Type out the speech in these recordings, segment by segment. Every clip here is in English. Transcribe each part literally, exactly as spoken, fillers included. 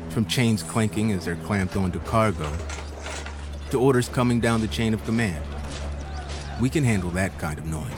From chains clanking as they're clamped onto cargo, to orders coming down the chain of command. We can handle that kind of noise.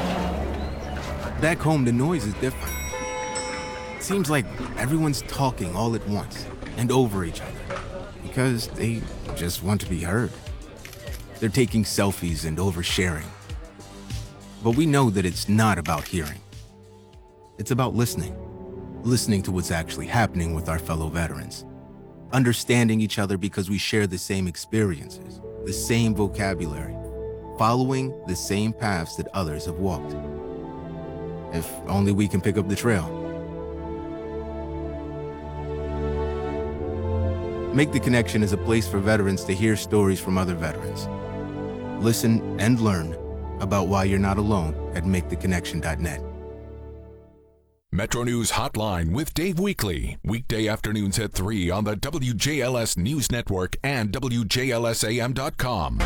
Back home, the noise is different. It seems like everyone's talking all at once and over each other because they just want to be heard. They're taking selfies and oversharing. But we know that it's not about hearing. It's about listening. Listening to what's actually happening with our fellow veterans. Understanding each other because we share the same experiences, the same vocabulary, following the same paths that others have walked. If only we can pick up the trail. Make the Connection is a place for veterans to hear stories from other veterans. Listen and learn about why you're not alone at make the connection dot net. Metro News Hotline with Dave Weekly. Weekday afternoons at three on the W J L S News Network and W J L S A M dot com.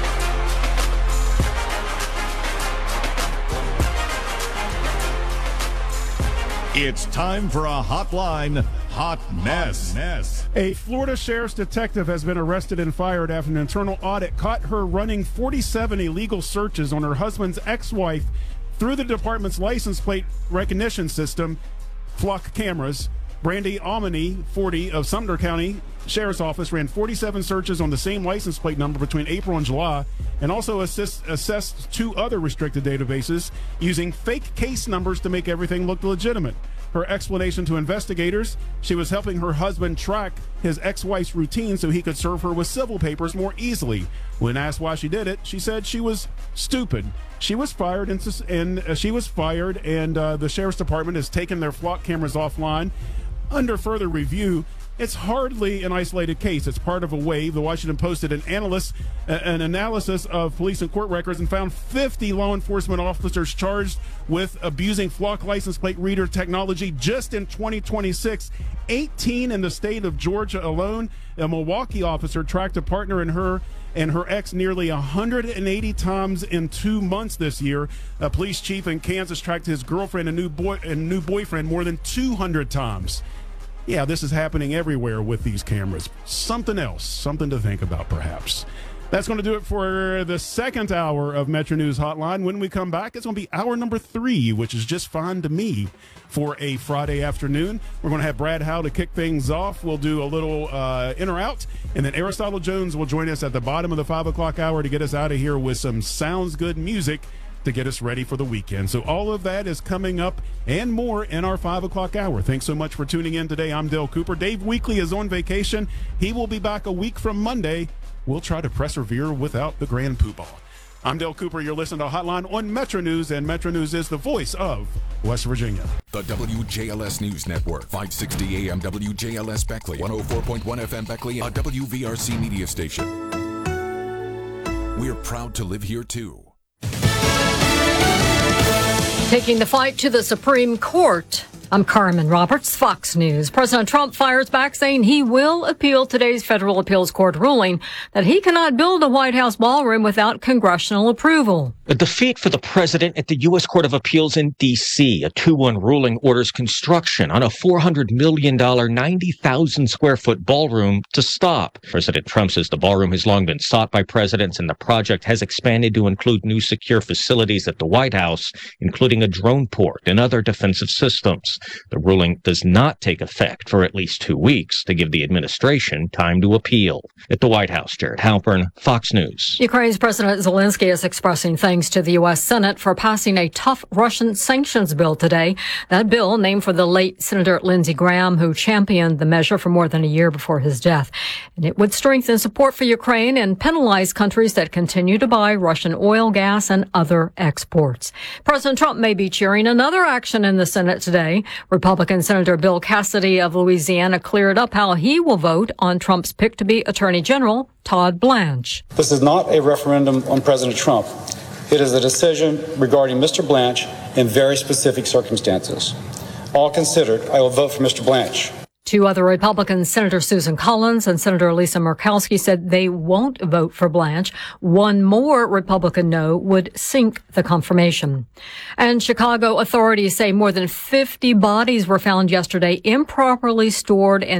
It's time for a Hotline Hot Mess. mess. A Florida sheriff's detective has been arrested and fired after an internal audit caught her running forty-seven illegal searches on her husband's ex-wife through the department's license plate recognition system, Flock cameras. Brandy Almany, forty, of Sumter County Sheriff's Office ran forty-seven searches on the same license plate number between April and July, and also assist, assessed two other restricted databases using fake case numbers to make everything look legitimate. Her explanation to investigators: she was helping her husband track his ex-wife's routine so he could serve her with civil papers more easily. When asked why she did it, she said she was stupid. She was fired, and, and uh, she was fired, and uh, the sheriff's department has taken their flock cameras offline. Under further review, it's hardly an isolated case. It's part of a wave. The Washington Post did an, analyst, uh, an analysis of police and court records and found fifty law enforcement officers charged with abusing flock license plate reader technology just in twenty twenty-six, eighteen in the state of Georgia alone. A Milwaukee officer tracked a partner and her and her ex nearly one hundred eighty times in two months this year. A police chief in Kansas tracked his girlfriend and new boy and new boyfriend more than two hundred times. Yeah, this is happening everywhere with these cameras. Something else, something to think about, perhaps. That's going to do it for the second hour of Metro News Hotline. When we come back, it's going to be hour number three, which is just fine to me for a Friday afternoon. We're going to have Brad Howe to kick things off. We'll do a little uh, in or out, and then Aristotle Jones will join us at the bottom of the five o'clock hour to get us out of here with some sounds good music to get us ready for the weekend. So all of that is coming up and more in our five o'clock hour. Thanks so much for tuning in today. I'm Dale Cooper. Dave Weekly is on vacation. He will be back a week from Monday. We'll try to persevere without the Grand Poobah. I'm Dale Cooper. You're listening to Hotline on Metro News, and Metro News is the voice of West Virginia. The W J L S News Network, five sixty A M W J L S Beckley, one oh four point one F M Beckley, a W V R C media station. We're proud to live here, too. Taking the fight to the Supreme Court, I'm Carmen Roberts, Fox News. President Trump fires back, saying he will appeal today's federal appeals court ruling that he cannot build a White House ballroom without congressional approval. A defeat for the president at the U S Court of Appeals in D C A two one ruling orders construction on a four hundred million dollars, ninety thousand square foot ballroom to stop. President Trump says the ballroom has long been sought by presidents, and the project has expanded to include new secure facilities at the White House, including a drone port and other defensive systems. The ruling does not take effect for at least two weeks to give the administration time to appeal. At the White House, Jared Halpern, Fox News. Ukraine's President Zelensky is expressing thanks to the U S Senate for passing a tough Russian sanctions bill today. That bill, named for the late Senator Lindsey Graham, who championed the measure for more than a year before his death. And it would strengthen support for Ukraine and penalize countries that continue to buy Russian oil, gas, and other exports. President Trump may be cheering another action in the Senate today. Republican Senator Bill Cassidy of Louisiana cleared up how he will vote on Trump's pick to be Attorney General Todd Blanche. This is not a referendum on President Trump. It is a decision regarding Mister Blanche in very specific circumstances. All considered, I will vote for Mister Blanche. Two other Republicans, Senator Susan Collins and Senator Lisa Murkowski, said they won't vote for Blanche. One more Republican no would sink the confirmation. And Chicago authorities say more than fifty bodies were found yesterday improperly stored in